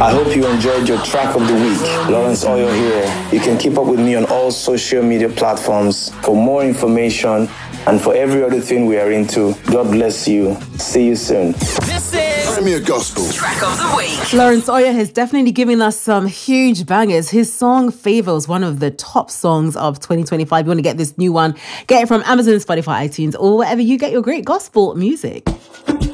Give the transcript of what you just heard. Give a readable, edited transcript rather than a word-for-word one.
I hope you enjoyed your track of the week. Lawrence Oyo here. You can keep up with me on all social media platforms for more information and for every other thing we are into. God bless you. See you soon. This is Premier Gospel Track of the Week. Lawrence Oyo has definitely given us some huge bangers. His song Favor is one of the top songs of 2025. You want to get this new one, get it from Amazon, Spotify, iTunes, or wherever you get your great gospel music.